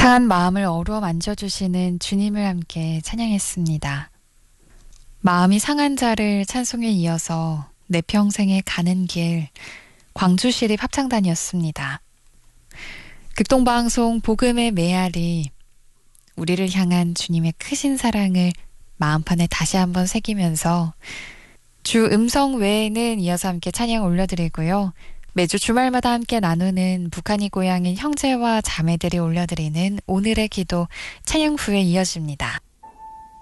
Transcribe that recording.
상한 마음을 어루만져 주시는 주님을 함께 찬양했습니다. 마음이 상한 자를 찬송에 이어서 내 평생에 가는 길 광주시립 합창단이었습니다. 극동방송 복음의 메아리, 우리를 향한 주님의 크신 사랑을 마음판에 다시 한번 새기면서 주 음성 외에는 이어서 함께 찬양 올려드리고요. 매주 주말마다 함께 나누는 북한이 고향인 형제와 자매들이 올려드리는 오늘의 기도 찬양 후에 이어집니다.